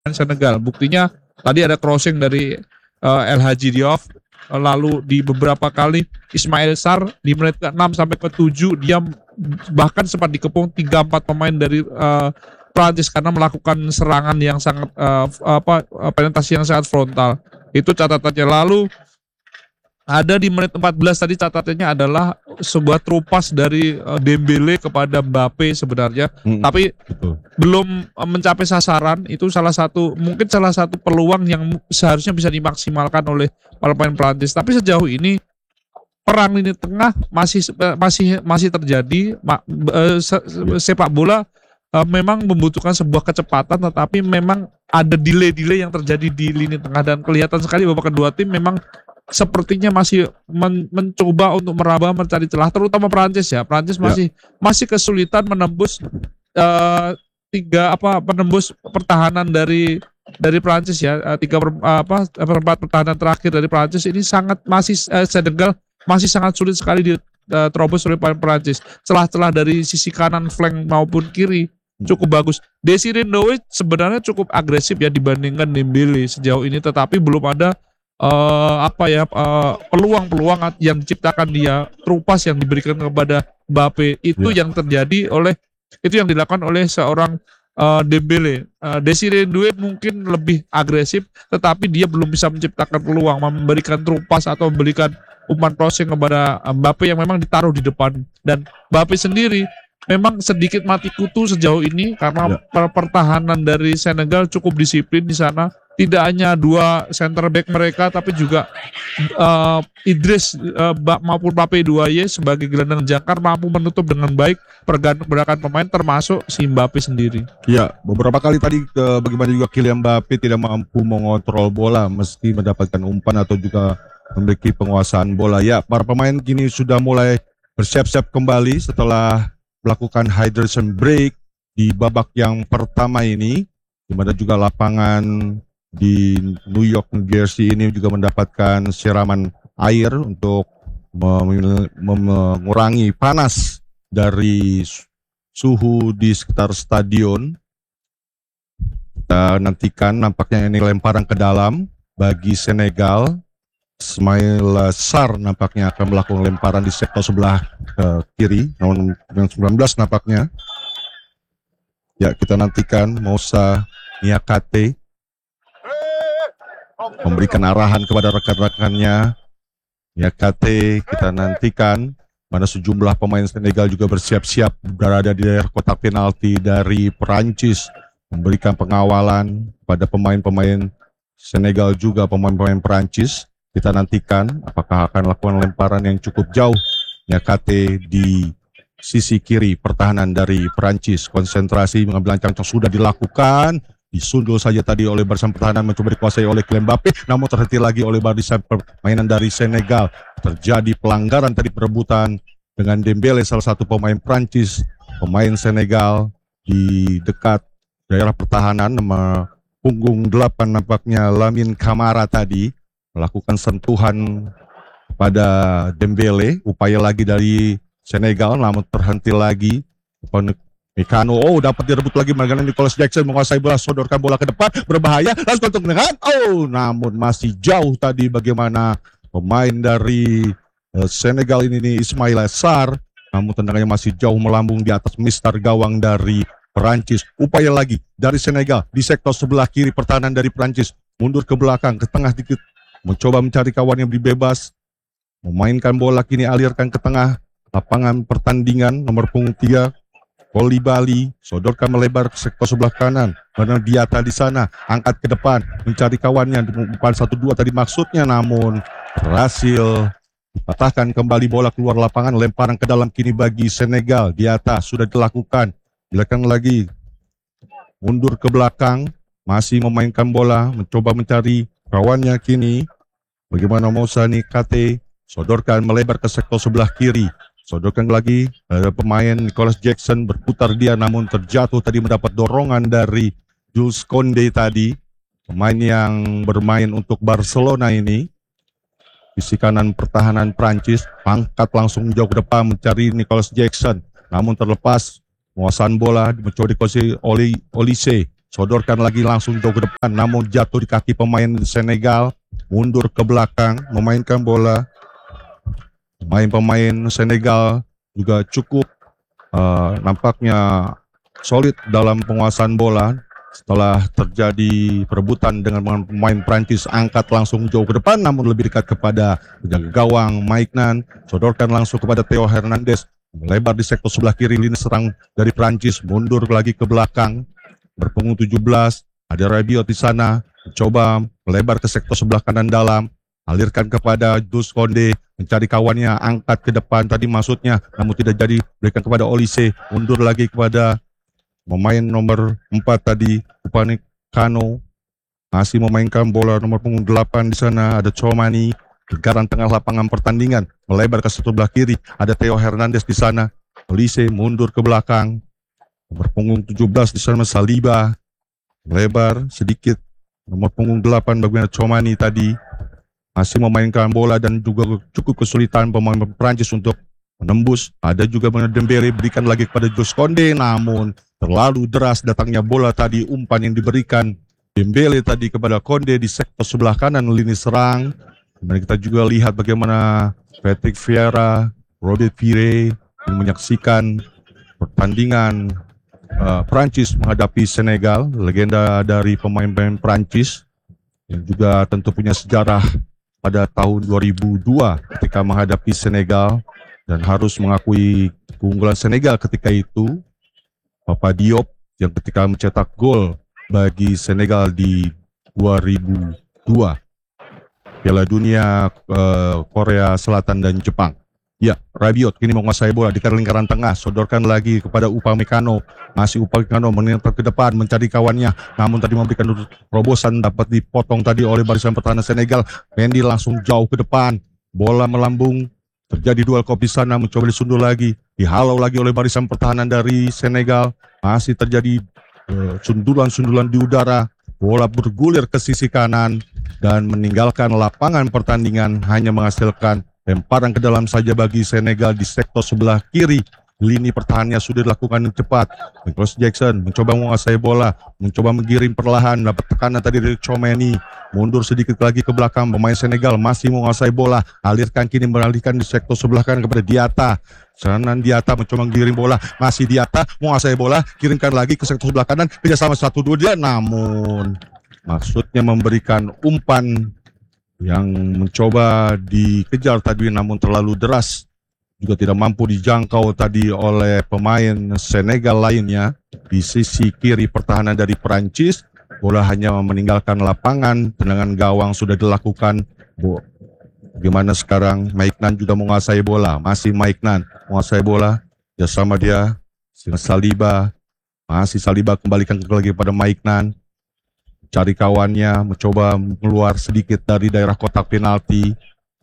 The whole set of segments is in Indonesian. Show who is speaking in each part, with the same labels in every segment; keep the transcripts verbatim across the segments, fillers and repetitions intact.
Speaker 1: Senegal. Buktinya tadi ada crossing dari uh, El Hadji Diouf, lalu di beberapa kali Ismail Sarr di menit ke enam sampai ke tujuh dia bahkan sempat dikepung tiga empat pemain dari uh, Prancis karena melakukan serangan yang sangat uh, apa penetrasi yang sangat frontal. Itu catatannya. Lalu ada di menit empat belas tadi catatannya adalah sebuah trupas dari uh, Dembele kepada Mbappe sebenarnya, hmm, tapi betul. belum uh, mencapai sasaran. Itu salah satu mungkin salah satu peluang yang seharusnya bisa dimaksimalkan oleh para pemain Prancis. Tapi sejauh ini perang lini tengah masih masih masih terjadi. Ma, uh, se, sepak bola uh, memang membutuhkan sebuah kecepatan, tetapi memang ada delay-delay yang terjadi di lini tengah dan kelihatan sekali bahwa kedua tim memang sepertinya masih men mencoba untuk meraba mencari celah, terutama Prancis ya. Prancis masih ya. masih kesulitan menembus uh, tiga apa menembus pertahanan dari dari Prancis ya. Uh, tiga per, uh, apa perempat pertahanan terakhir dari Prancis ini sangat masih uh, Senegal masih sangat sulit sekali diterobos oleh Prancis. Celah-celah dari sisi kanan flank maupun kiri cukup bagus. Desiree Doué sebenarnya cukup agresif ya dibandingkan Dembele sejauh ini, tetapi belum ada Uh, apa ya peluang-peluang uh, yang diciptakan dia, trupas yang diberikan kepada Mbappe itu yeah. yang terjadi oleh itu yang dilakukan oleh seorang uh, Dembele. Uh, Desiree Doué mungkin lebih agresif, tetapi dia belum bisa menciptakan peluang, memberikan trupas atau memberikan umpan crossing kepada Mbappe yang memang ditaruh di depan. Dan Mbappe sendiri memang sedikit mati kutu sejauh ini karena yeah. pertahanan dari Senegal cukup disiplin di sana. Tidak hanya dua center back mereka, tapi juga uh, Idris uh, maupun Pape Douaye sebagai gelandang jangkar mampu menutup dengan baik pergerakan pemain termasuk si Mbappe sendiri.
Speaker 2: Ya, beberapa kali tadi ke, bagaimana juga Kylian Mbappe tidak mampu mengontrol bola, mesti mendapatkan umpan atau juga memiliki penguasaan bola. Ya, para pemain kini sudah mulai bersiap-siap kembali setelah melakukan hydration break di babak yang pertama ini, di mana juga lapangan di New York, New Jersey ini juga mendapatkan siraman air untuk mengurangi panas dari suhu di sekitar stadion. Kita nantikan nampaknya ini lemparan ke dalam bagi Senegal. Ismail Sarr nampaknya akan melakukan lemparan di sektor sebelah uh, kiri, nomor sembilan belas nampaknya. Ya, kita nantikan Moussa Niakate memberikan arahan kepada rekan-rekannya. Niakate kita nantikan, mana sejumlah pemain Senegal juga bersiap-siap berada di daerah kotak penalti dari Perancis, memberikan pengawalan pada pemain-pemain Senegal juga pemain-pemain Perancis. Kita nantikan apakah akan melakukan lemparan yang cukup jauh. Niakate di sisi kiri pertahanan dari Perancis, konsentrasi mengambil ancang-ancang sudah dilakukan. Disundul saja tadi oleh barisan pertahanan, mencoba dikuasai oleh Kylian Mbappe, namun terhenti lagi oleh barisan permainan dari Senegal. Terjadi pelanggaran tadi, perebutan dengan Dembele, salah satu pemain Prancis, pemain Senegal di dekat daerah pertahanan, nomor punggung delapan nampaknya Lamine Camara tadi melakukan sentuhan pada Dembele. Upaya lagi dari Senegal, namun terhenti lagi. Mekano, oh dapat direbut lagi, Margaret Nicolas Jackson menguasai bola, sodorkan bola ke depan, berbahaya, langsung kontak dengan, oh namun masih jauh tadi bagaimana pemain dari uh, Senegal ini nih, Ismail Sarr, namun tendangannya masih jauh melambung di atas mistar gawang dari Perancis. Upaya lagi dari Senegal di sektor sebelah kiri pertahanan dari Perancis, mundur ke belakang, ke tengah dikit, mencoba mencari kawan yang lebih bebas, memainkan bola kini alirkan ke tengah lapangan pertandingan, nomor punggung tiga, Koulibaly, sodorkan melebar ke sektor sebelah kanan. Mana Diatta di sana, angkat ke depan, mencari kawannya, depan satu dua tadi maksudnya, namun berhasil dipatahkan kembali bola keluar lapangan, lemparan ke dalam kini bagi Senegal. Diatta sudah dilakukan, belakang lagi, mundur ke belakang, masih memainkan bola, mencoba mencari kawannya kini. Bagaimana Moussa Niakate, sodorkan melebar ke sektor sebelah kiri. Sodorkan lagi, ada pemain Nicolas Jackson berputar dia, namun terjatuh tadi mendapat dorongan dari Jules Koundé tadi, pemain yang bermain untuk Barcelona ini. Sisi kanan pertahanan Prancis, angkat langsung jauh ke depan mencari Nicolas Jackson, namun terlepas, penguasaan bola mencoba dikuasai oleh Olise. sodorkan lagi langsung jauh ke depan, namun jatuh di kaki pemain Senegal, mundur ke belakang, memainkan bola. Pemain-pemain Senegal juga cukup uh, nampaknya solid dalam penguasaan bola. Setelah terjadi perebutan dengan pemain Prancis, angkat langsung jauh ke depan, namun lebih dekat kepada penjaga gawang Maignan, sodorkan langsung kepada Theo Hernandez, melebar di sektor sebelah kiri, lini serang dari Prancis mundur lagi ke belakang, berpunggung tujuh belas, ada Rabiot di sana, mencoba melebar ke sektor sebelah kanan dalam, alirkan kepada Jules Koundé, mencari kawannya, angkat ke depan tadi maksudnya, namun tidak jadi, berikan kepada Olise, mundur lagi kepada pemain nomor empat tadi, Upamecano, masih memainkan bola nomor punggung delapan di sana, ada Tchouameni, lingkaran tengah lapangan pertandingan, melebar ke sebelah kiri, ada Theo Hernandez di sana, Olise mundur ke belakang, nomor punggung tujuh belas di sana Saliba, melebar sedikit, nomor punggung delapan bagaimana Tchouameni tadi, masih memainkan bola dan juga cukup kesulitan pemain Prancis untuk menembus, ada juga Dembele, berikan lagi kepada Jules Koundé, namun terlalu deras datangnya bola tadi, umpan yang diberikan Dembele tadi kepada Koundé di sektor sebelah kanan lini serang. Dan kita juga lihat bagaimana Patrick Vieira, Robert Pire menyaksikan pertandingan uh, Prancis menghadapi Senegal, legenda dari pemain-pemain Prancis yang juga tentu punya sejarah pada tahun dua ribu dua ketika menghadapi Senegal dan harus mengakui keunggulan Senegal ketika itu. Papa Diop yang ketika mencetak gol bagi Senegal di dua ribu dua Piala Dunia uh, Korea Selatan dan Jepang. Ya, Rabiot kini menguasai bola di lingkaran tengah, sodorkan lagi kepada Upamecano, masih Upamecano mengintar ke depan mencari kawannya, namun tadi memberikan terobosan dapat dipotong tadi oleh barisan pertahanan Senegal. Mendy langsung jauh ke depan, bola melambung, terjadi duel kop di sana, mencoba disundur lagi, dihalau lagi oleh barisan pertahanan dari Senegal, masih terjadi uh, sundulan-sundulan di udara, bola bergulir ke sisi kanan dan meninggalkan lapangan pertandingan, hanya menghasilkan lemparan ke dalam saja bagi Senegal di sektor sebelah kiri. Lini pertahanannya sudah dilakukan dengan cepat. Nicholas Jackson mencoba menguasai bola, mencoba menggiring perlahan, dapat tekanan tadi dari Tchouameni, mundur sedikit lagi ke belakang, pemain Senegal masih menguasai bola, alirkan kini beralihkan di sektor sebelah kanan kepada Diatta. Serangan Diatta mencoba menggiring bola, masih Diatta menguasai bola, kirimkan lagi ke sektor sebelah kanan, kerjasama satu dua dia, namun maksudnya memberikan umpan yang mencoba dikejar tadi namun terlalu deras, juga tidak mampu dijangkau tadi oleh pemain Senegal lainnya. Di sisi kiri pertahanan dari Prancis, bola hanya meninggalkan lapangan, tendangan gawang sudah dilakukan. Bagaimana sekarang Maignan juga menguasai bola, masih Maignan menguasai bola, ya sama dia dengan Saliba, masih Saliba kembalikan lagi pada Maignan, cari kawannya, mencoba keluar sedikit dari daerah kotak penalti,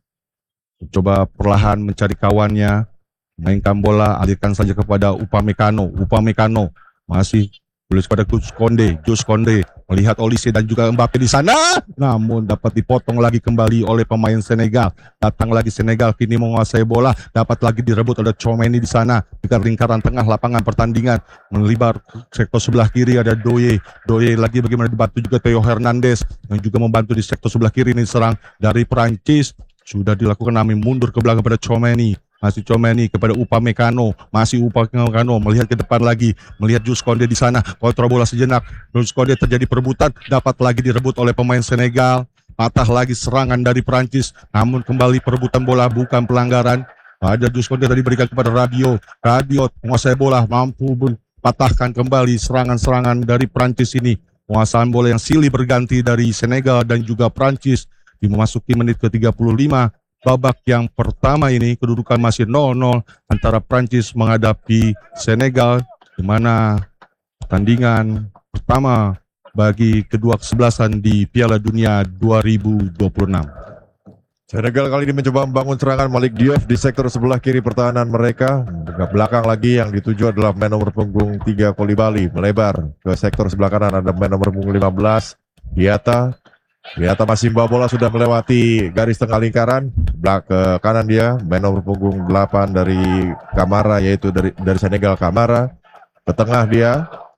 Speaker 2: mencoba perlahan mencari kawannya, mainkan bola, alihkan saja kepada Upamecano. Upamecano masih tulis pada Jules Koundé. Jules Koundé melihat Olise dan juga Mbappe di sana, namun dapat dipotong lagi kembali oleh pemain Senegal. Datang lagi Senegal kini menguasai bola, dapat lagi direbut oleh Tchouameni di sana. Di lingkaran tengah lapangan pertandingan, melibar sektor sebelah kiri ada Doye. Doye lagi bagaimana dibantu juga Theo Hernandez yang juga membantu di sektor sebelah kiri ini serang dari Prancis. Sudah dilakukan namun mundur ke belakang pada Tchouameni, masih Tchouameni kepada Upamecano, masih Upamecano melihat ke depan lagi, melihat Jules Koundé di sana, kontrol bola sejenak, Jules Koundé terjadi perebutan, dapat lagi direbut oleh pemain Senegal, patah lagi serangan dari Prancis, namun kembali perebutan bola bukan pelanggaran. Ada Jules Koundé tadi berikan kepada Rabiot, Rabiot menguasai bola, mampu patahkan kembali serangan-serangan dari Prancis ini. Penguasaan bola yang silih berganti dari Senegal dan juga Prancis. Di memasuki menit ke tiga puluh lima babak yang pertama ini kedudukan masih nol nol antara Prancis menghadapi Senegal, di mana pertandingan pertama bagi kedua kesebelasan di Piala Dunia dua ribu dua puluh enam.
Speaker 3: Senegal kali ini mencoba membangun serangan. Malik Diouf di sektor sebelah kiri pertahanan mereka, ke belakang lagi yang dituju adalah main nomor punggung tiga Koulibaly, melebar ke sektor sebelah kanan ada main nomor punggung lima belas Diatta. Diatta masih membawa bola, sudah melewati garis tengah lingkaran, belak ke kanan dia, main nomor punggung delapan dari Kamara, yaitu dari dari Senegal Kamara. Ke tengah dia,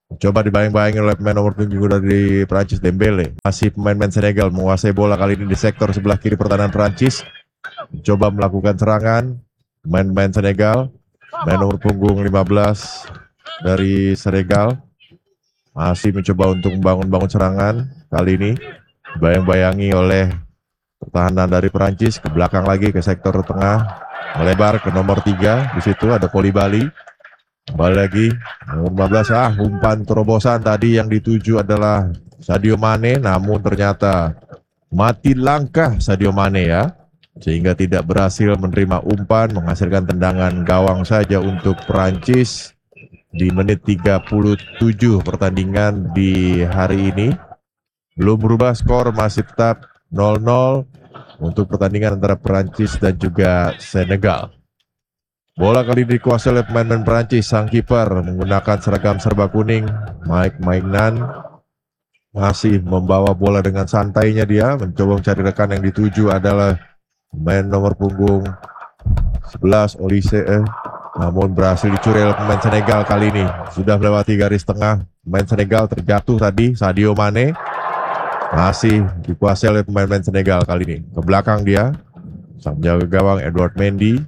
Speaker 3: Coba dibayang-bayangin oleh pemain nomor punggung dari Prancis, Dembele. Masih pemain-pemain Senegal menguasai bola kali ini di sektor sebelah kiri pertahanan Prancis. Coba melakukan serangan. Pemain-pemain Senegal. Pemain nomor punggung lima belas dari Senegal. Masih mencoba untuk membangun-bangun serangan. Kali ini bayang-bayangi oleh pertahanan dari Prancis. Ke belakang lagi ke sektor tengah. Melebar ke nomor tiga. Di situ ada Koulibaly. Kembali lagi nomor lima belas, ah umpan terobosan tadi yang dituju adalah Sadio Mane, namun ternyata mati langkah Sadio Mane ya, sehingga tidak berhasil menerima umpan, menghasilkan tendangan gawang saja untuk Prancis di menit tiga puluh tujuh pertandingan di hari ini. Belum berubah, skor masih tetap nol nol untuk pertandingan antara Prancis dan juga Senegal. Bola kali ini dikuasai oleh pemain-pemain Prancis. Sang kiper menggunakan seragam serba kuning, Mike Maignan, masih membawa bola dengan santainya. Dia mencoba mencari rekan. Yang dituju adalah pemain nomor punggung sebelas Olise, eh, namun berhasil dicuri oleh pemain Senegal kali ini. Sudah melewati garis tengah. Pemain Senegal terjatuh tadi, Sadio Mane, masih dikuasai oleh pemain-pemain Senegal kali ini. Ke belakang dia, sang penjaga gawang Edouard Mendy.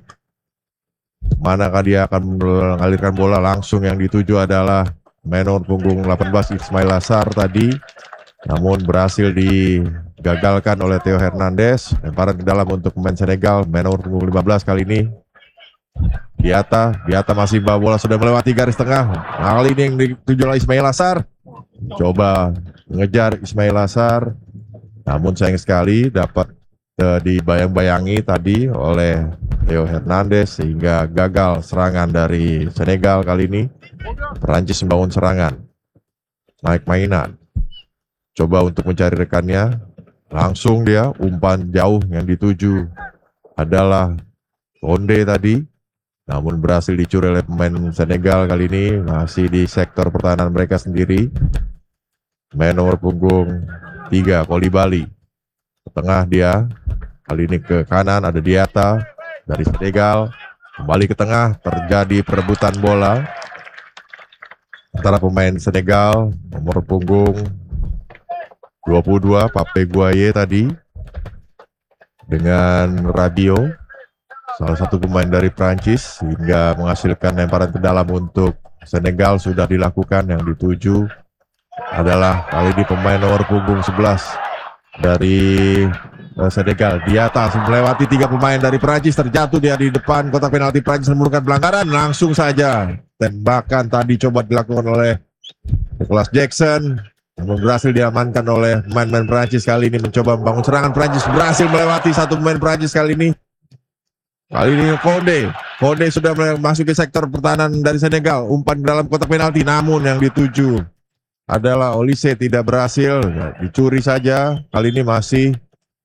Speaker 3: Manakah dia akan mengalirkan bola? Langsung yang dituju adalah pemain nomor punggung delapan belas Ismail Assar tadi, namun berhasil digagalkan oleh Theo Hernandez. Lemparan ke dalam untuk pemain Senegal, pemain nomor punggung lima belas kali ini Diata. Diata masih bawa bola, sudah melewati garis tengah. Kali ini yang dituju oleh Ismail Assar. Coba mengejar Ismail Assar, namun sayang sekali dapat uh, dibayang-bayangi tadi oleh Theo Hernandez sehingga gagal serangan dari Senegal kali ini. Perancis membangun serangan. Mike Maignan coba untuk mencari rekannya. Langsung dia umpan jauh, yang dituju adalah Konde tadi, namun berhasil dicuri oleh pemain Senegal kali ini. Masih di sektor pertahanan mereka sendiri. Pemain nomor punggung tiga Koulibaly ke tengah dia. Kali ini ke kanan ada Diata dari Senegal, kembali ke tengah, terjadi perebutan bola antara pemain Senegal nomor punggung dua puluh dua Pape Gueye tadi dengan Radio, salah satu pemain dari Prancis, hingga menghasilkan lemparan ke dalam untuk Senegal sudah dilakukan. Yang dituju adalah kali ini pemain nomor punggung sebelas dari Senegal. Di atas melewati tiga pemain dari Prancis, terjatuh dia di depan kotak penalti Prancis, menemukan pelanggaran. Langsung saja tembakan tadi coba dilakukan oleh Nicolas Jackson, namun berhasil diamankan oleh pemain-pemain Prancis. Kali ini mencoba membangun serangan. Prancis berhasil melewati satu pemain Prancis kali ini. Kali ini Konde. Konde sudah masuk ke sektor pertahanan dari Senegal. Umpan ke dalam kotak penalti, namun yang dituju adalah Olise, tidak berhasil, dicuri saja. Kali ini masih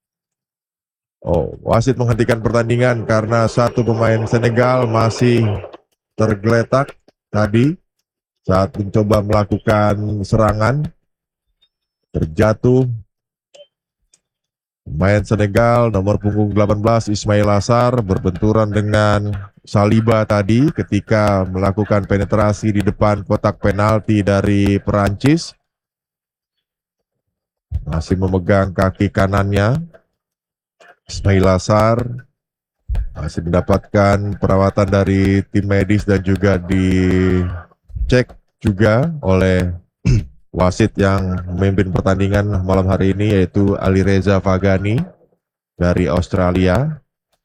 Speaker 3: Oh, wasit menghentikan pertandingan karena satu pemain Senegal masih tergeletak tadi saat mencoba melakukan serangan. Terjatuh pemain Senegal nomor punggung delapan belas Ismail Assar berbenturan dengan Saliba tadi ketika melakukan penetrasi di depan kotak penalti dari Perancis. Masih memegang kaki kanannya. Ismail Assar masih mendapatkan perawatan dari tim medis dan juga dicek juga oleh wasit yang memimpin pertandingan malam hari ini, yaitu Alireza Fagani dari Australia.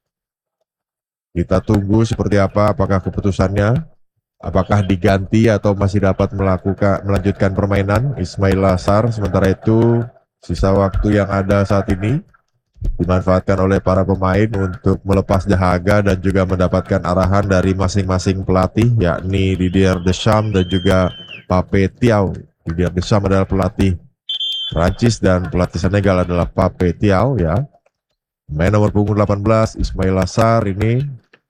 Speaker 3: Kita tunggu seperti apa, apakah keputusannya, apakah diganti atau masih dapat melakukan melanjutkan permainan Ismail Assar. Sementara itu sisa waktu yang ada saat ini dimanfaatkan oleh para pemain untuk melepas dahaga dan juga mendapatkan arahan dari masing-masing pelatih, yakni Didier Deschamps dan juga Pape Thiaw. Didier Deschamps adalah pelatih Prancis dan pelatih Senegal adalah Pape Thiaw ya. Main nomor punggung delapan belas Ismail Assar ini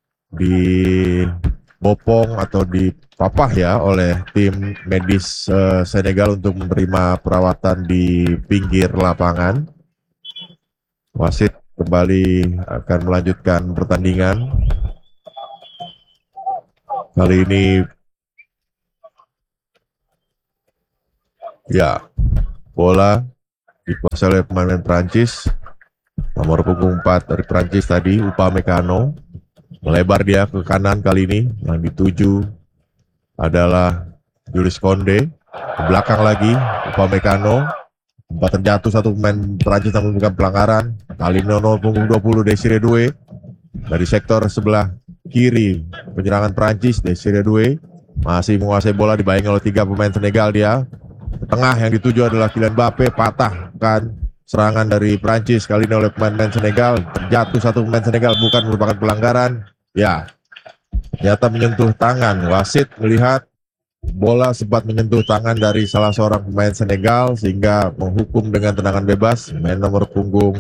Speaker 3: dibopong atau dipapah ya oleh tim medis uh, Senegal untuk menerima perawatan di pinggir lapangan. Wasit kembali akan melanjutkan pertandingan. Kali ini Ya, bola dikuasai oleh pemain Prancis. Nomor punggung empat dari Prancis tadi, Upamecano. Melebar dia ke kanan kali ini. Yang dituju adalah Jules Koundé. Ke belakang lagi, Upamecano. Sempat terjatuh satu pemain Prancis namun bukan pelanggaran. Kali ini nomor punggung dua puluh Desiré Doué. Dari sektor sebelah kiri penyerangan Prancis, Desiré Doué masih menguasai bola, dibayangi oleh tiga pemain Senegal dia. Tengah yang dituju adalah Kylian Mbappé, patahkan serangan dari Prancis kali ini oleh pemain-pemain Senegal. Terjatuh satu pemain Senegal, bukan merupakan pelanggaran. Ya, ternyata menyentuh tangan. Wasit melihat bola sempat menyentuh tangan dari salah seorang pemain Senegal sehingga menghukum dengan tendangan bebas. Main nomor punggung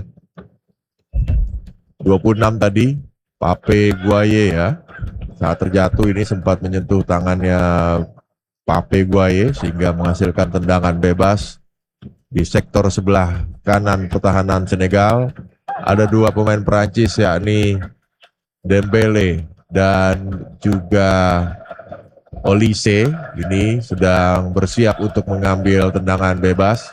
Speaker 3: dua puluh enam tadi, Pape Gueye ya. Saat terjatuh ini sempat menyentuh tangannya Pape Gueye sehingga menghasilkan tendangan bebas di sektor sebelah kanan pertahanan Senegal. Ada dua pemain Perancis yakni Dembele dan juga Olise ini sedang bersiap untuk mengambil tendangan bebas.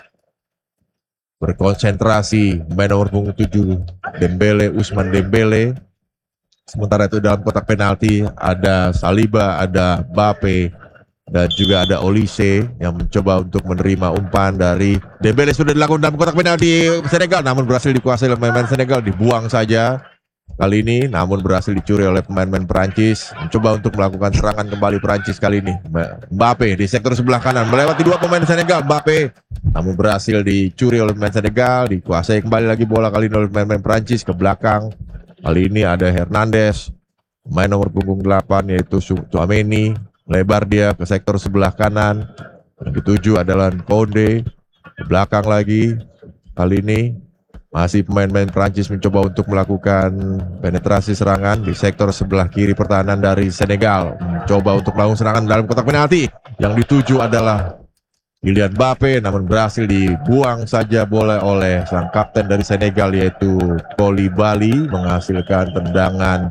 Speaker 3: Berkonsentrasi main nomor punggung tujuh Dembele, Ousmane Dembele. Sementara itu dalam kotak penalti ada Saliba, ada Mbappe, dan juga ada Olise yang mencoba untuk menerima umpan dari Dembele. Sudah dilakukan dalam kotak penalti Senegal, namun berhasil dikuasai oleh pemain Senegal, dibuang saja kali ini, namun berhasil dicuri oleh pemain-pemain Perancis. Mencoba untuk melakukan serangan kembali Perancis kali ini. Mbappe di sektor sebelah kanan melewati dua pemain Senegal. Mbappe namun berhasil dicuri oleh pemain Senegal, dikuasai kembali lagi bola kali ini oleh pemain-pemain Perancis ke belakang. Kali ini ada Hernandez, pemain nomor punggung delapan yaitu Tchouaméni. Lebar dia ke sektor sebelah kanan. Yang dituju adalah Koundé. Ke belakang lagi. Kali ini masih pemain-pemain Prancis mencoba untuk melakukan penetrasi serangan di sektor sebelah kiri pertahanan dari Senegal. Mencoba untuk melakukan serangan dalam kotak penalti. Yang dituju adalah Kylian Mbappé, namun berhasil dibuang saja bola oleh sang kapten dari Senegal yaitu Koulibaly, menghasilkan tendangan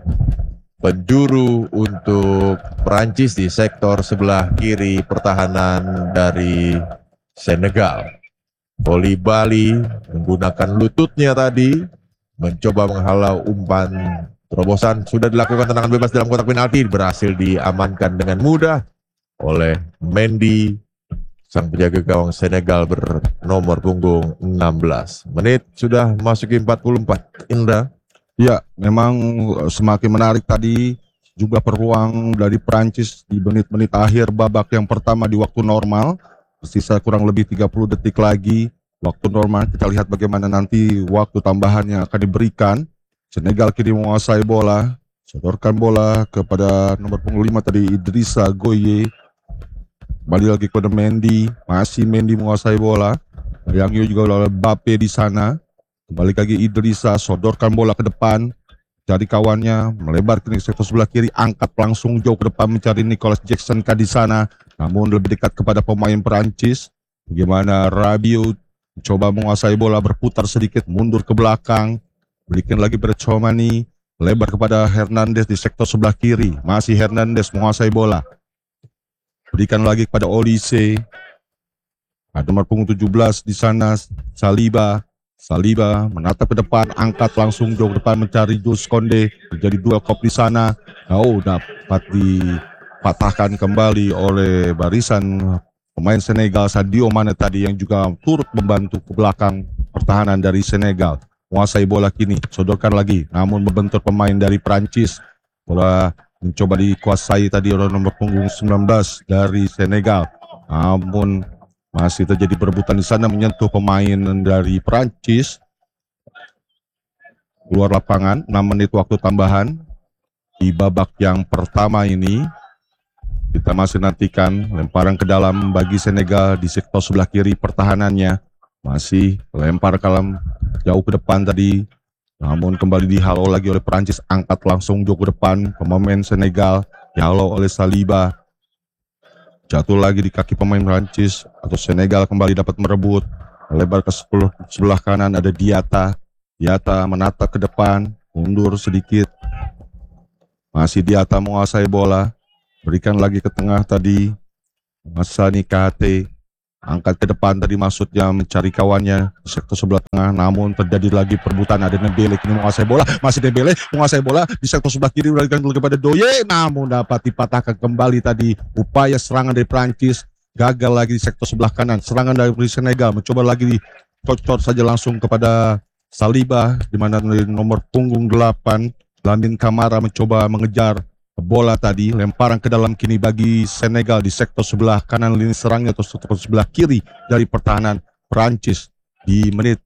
Speaker 3: penjuru untuk Perancis di sektor sebelah kiri pertahanan dari Senegal. Koulibaly menggunakan lututnya tadi mencoba menghalau umpan terobosan. Sudah dilakukan tendangan bebas dalam kotak penalti, berhasil diamankan dengan mudah oleh Mendy, sang penjaga gawang Senegal bernomor punggung enam belas. Menit sudah masuki empat puluh empat. Indra.
Speaker 2: Ya, memang semakin menarik tadi juga peluang dari Prancis di menit-menit akhir babak yang pertama di waktu normal. Sisa kurang lebih tiga puluh detik lagi waktu normal. Kita lihat bagaimana nanti waktu tambahan yang akan diberikan. Senegal kini menguasai bola, sodorkan bola kepada nomor punggung lima tadi Idrissa Gueye. Kembali lagi kepada Mendy, masih Mendy menguasai bola. Yang juga oleh Mbappe di sana. Kembali lagi Idrissa, sodorkan bola ke depan, cari kawannya, melebar ke sektor sebelah kiri, angkat langsung jauh ke depan mencari Nicolas Jackson di sana, namun lebih dekat kepada pemain Perancis. Bagaimana Rabiot coba menguasai bola, berputar sedikit, mundur ke belakang, berikan lagi pada Tchouaméni, lebar kepada Hernandez di sektor sebelah kiri, masih Hernandez menguasai bola. Berikan lagi kepada Olise. Ada nomor punggung tujuh belas di sana, Saliba. Saliba menatap ke depan, angkat langsung jauh ke depan mencari Jules Koundé. Terjadi dua kop di sana. Oh, dapat dipatahkan kembali oleh barisan pemain Senegal, Sadio Mane tadi yang juga turut membantu ke belakang pertahanan dari Senegal. Menguasai bola kini, sodorkan lagi, namun membentur pemain dari Prancis. Bola mencoba dikuasai tadi oleh nomor punggung sembilan belas dari Senegal, namun masih terjadi perebutan di sana, menyentuh pemain dari Prancis. Keluar lapangan, enam menit waktu tambahan di babak yang pertama ini. Kita masih nantikan lemparan ke dalam bagi Senegal di sektor sebelah kiri pertahanannya. Masih lempar kalam jauh ke depan tadi, namun kembali dihalau lagi oleh Prancis, angkat langsung jauh ke depan pemain Senegal, dihalau oleh Saliba, jatuh lagi di kaki pemain Prancis atau Senegal, kembali dapat merebut, melebar ke sepuluh sebelah kanan ada Diata, Diata menatap ke depan, mundur sedikit, masih Diata menguasai bola, berikan lagi ke tengah tadi, Hassani Kate, Angkat ke depan tadi maksudnya mencari kawannya di sektor sebelah tengah, namun terjadi lagi perebutan. Ada Dembele kini menguasai bola, masih Dembele menguasai bola di sektor sebelah kiri berikan kepada Doye, namun dapat dipatahkan kembali tadi. Upaya serangan dari Prancis gagal lagi di sektor sebelah kanan. Serangan dari Senegal mencoba lagi cocor saja langsung kepada Saliba, di mana nomor punggung delapan Lamine Camara mencoba mengejar bola tadi, lemparan ke dalam kini bagi Senegal di sektor sebelah kanan lini serangnya atau sektor sebelah kiri dari pertahanan Prancis. Di menit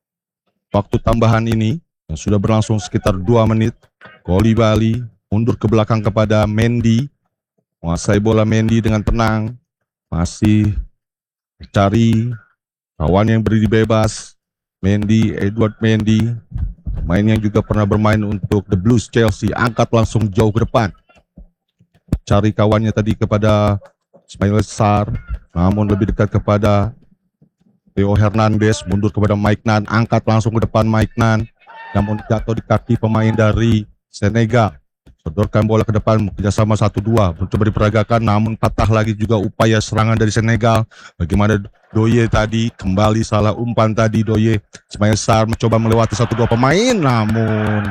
Speaker 2: waktu tambahan ini yang sudah berlangsung sekitar dua menit, Koulibaly mundur ke belakang kepada Mendy, menguasai bola Mendy dengan tenang, masih mencari kawan yang berdiri bebas. Mendy, Edward Mendy, pemain yang juga pernah bermain untuk The Blues Chelsea, angkat langsung jauh ke depan. Cari kawannya tadi kepada Ismail Sarr, namun lebih dekat kepada Theo Hernandez, mundur kepada Mike Nan, angkat langsung ke depan Mike Nan, namun jatuh di kaki pemain dari Senegal. Sodorkan bola ke depan, kerjasama satu dua, mencoba diperagakan, namun patah lagi juga upaya serangan dari Senegal. Bagaimana Doye tadi, kembali salah umpan tadi Doye. Ismail Sarr mencoba melewati satu dua pemain, namun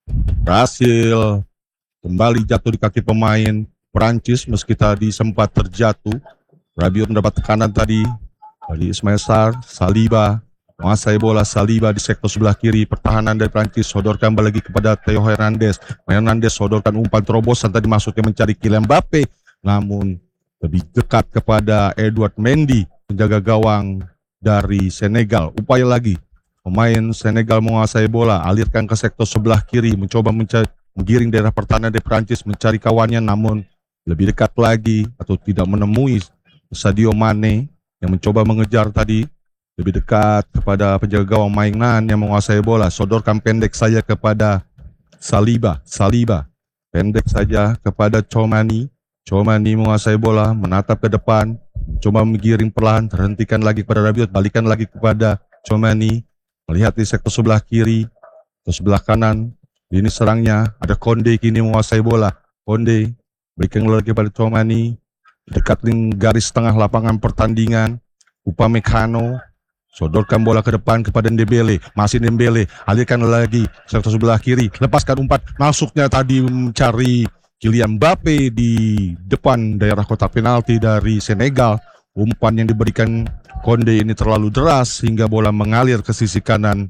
Speaker 2: berhasil kembali jatuh di kaki pemain Prancis meski tadi sempat terjatuh. Rabiot mendapat tekanan tadi dari Ismail Sarr. Saliba menguasai bola, Saliba di sektor sebelah kiri pertahanan dari Prancis, sodorkan lagi kepada Theo Hernandez. Hernandez sodorkan umpan terobosan tadi maksudnya mencari Kylian Mbappe, namun lebih dekat kepada Edward Mendy, penjaga gawang dari Senegal. Upaya lagi pemain Senegal menguasai bola, alirkan ke sektor sebelah kiri, mencoba mencari, menggiring daerah pertahanan dari Prancis, mencari kawannya, namun lebih dekat lagi atau tidak menemui Sadio Mane yang mencoba mengejar tadi, lebih dekat kepada penjaga gawang Mike Nan yang menguasai bola, sodorkan pendek saja kepada Saliba. Saliba pendek saja kepada Tchouaméni. Tchouaméni menguasai bola, menatap ke depan, coba menggiring perlahan, terhentikan lagi kepada Rabiot, balikan lagi kepada Tchouaméni. Melihat di sektor sebelah kiri atau sebelah kanan, ini serangnya ada Konde kini menguasai bola. Konde berikan lagi kepada Tchouaméni, dekat garis tengah lapangan pertandingan. Upamecano sodorkan bola ke depan kepada Dembele, masih Dembele, alirkan lagi sektor sebelah kiri, lepaskan umpan, masuknya tadi mencari Kylian Mbappe di depan daerah kotak penalti dari Senegal. Umpan yang diberikan Konde ini terlalu deras hingga bola mengalir ke sisi kanan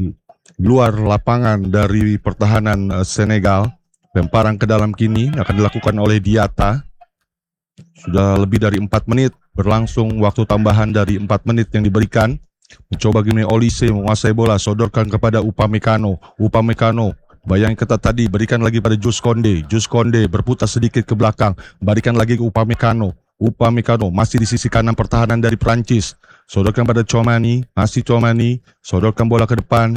Speaker 2: luar lapangan dari pertahanan Senegal. Lemparan ke dalam kini akan dilakukan oleh Diatta. Sudah lebih dari empat menit berlangsung, waktu tambahan dari empat menit yang diberikan. Mencoba gini Olise menguasai bola, sodorkan kepada Upamecano. Upamecano bayang ketat tadi, berikan lagi pada Jules Konde. Jules Konde berputar sedikit ke belakang, berikan lagi ke Upamecano. Upamecano masih di sisi kanan pertahanan dari Prancis, sodorkan pada Tchouaméni, masih Tchouaméni, sodorkan bola ke depan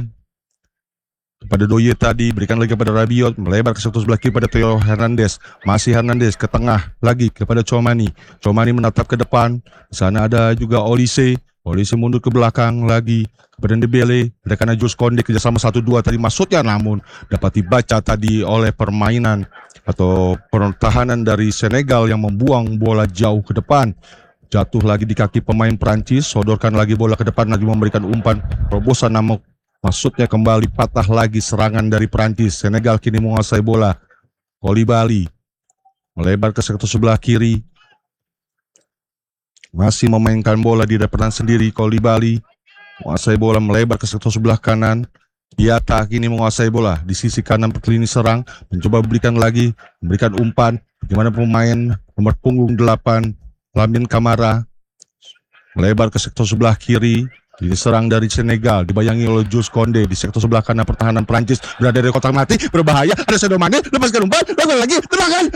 Speaker 2: pada Doye tadi, berikan lagi kepada Rabiot, melebar ke sektor sebelah kiri pada Theo Hernandez, masih Hernandez ke tengah lagi kepada Tchouaméni. Tchouaméni menatap ke depan, di sana ada juga Olise. Olise mundur ke belakang lagi kepada Dembele, karena Jules Konde kerjasama satu dua tadi maksudnya, namun dapat dibaca tadi oleh permainan atau pertahanan dari Senegal yang membuang bola jauh ke depan. Jatuh lagi di kaki pemain Prancis, sodorkan lagi bola ke depan, lagi memberikan umpan terobosan, namun maksudnya kembali patah lagi serangan dari Prancis. Senegal kini menguasai bola. Koulibaly melebar ke sektor sebelah kiri, masih memainkan bola di depan sendiri. Koulibaly menguasai bola, melebar ke sektor sebelah kanan. Diatta kini menguasai bola di sisi kanan lini serang, mencoba berikan lagi, memberikan umpan. Bagaimana pemain nomor punggung delapan Lamine Camara melebar ke sektor sebelah kiri. Ini serang dari Senegal, dibayangi oleh Jules Konde di sektor sebelah kanan pertahanan Prancis, berada di kotak mati, berbahaya, ada Sadio Mane, lepaskan umpan, lakukan lagi, tembakan,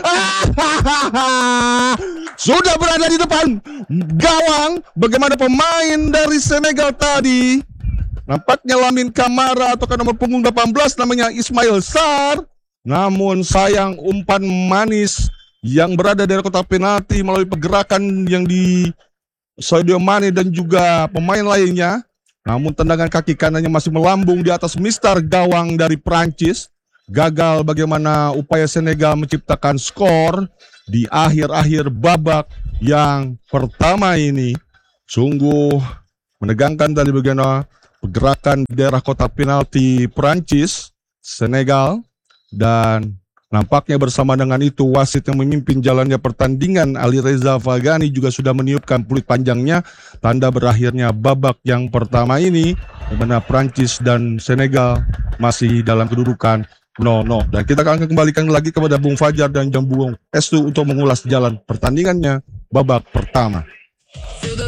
Speaker 2: sudah berada di depan gawang. Bagaimana pemain dari Senegal tadi, nampaknya Lamine Camara atau nomor punggung delapan belas namanya Ismail Sarr, namun sayang umpan manis yang berada dari kotak penalti melalui pergerakan yang di Sadio Mane dan juga pemain lainnya, namun tendangan kaki kanannya masih melambung di atas mister gawang dari Prancis. Gagal bagaimana upaya Senegal menciptakan skor di akhir-akhir babak yang pertama ini. Sungguh menegangkan tadi bagaimana pergerakan di daerah kotak penalti Perancis, Senegal, dan nampaknya bersama dengan itu wasit yang memimpin jalannya pertandingan Ali Reza Fagani juga sudah meniupkan peluit panjangnya, tanda berakhirnya babak yang pertama ini, di mana Perancis dan Senegal masih dalam kedudukan nol nol. Dan kita akan kembalikan lagi kepada Bung Fajar dan Jambuong Estu untuk mengulas jalan pertandingannya babak pertama.